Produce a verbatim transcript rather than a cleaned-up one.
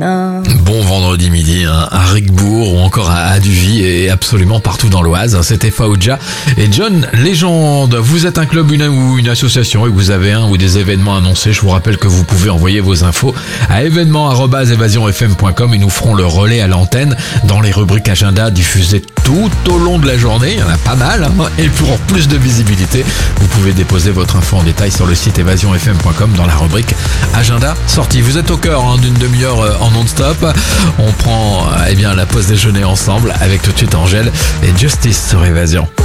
nanana. Bon vendredi midi hein, à Rigbourg ou encore à Aduvy et absolument partout dans l'Oise. C'était Fauja et John Légende. Vous êtes un club une, ou une association et vous avez un ou des événements annoncés. Je vous rappelle que vous pouvez envoyer vos infos à événements arobase évasion f m point com et nous ferons le relais à l'antenne dans les rubriques agenda diffusées tout au long de la journée. Il y en a pas mal. Hein. Et pour plus de visibilité, vous pouvez déposer votre info en détail sur le site évasion f m point com dans la rubrique agenda sortie. Vous êtes au cœur hein, d'une demi-heure en non-stop. On prend eh bien la pause déjeuner ensemble avec tout de suite Angèle et Justice sur Évasion.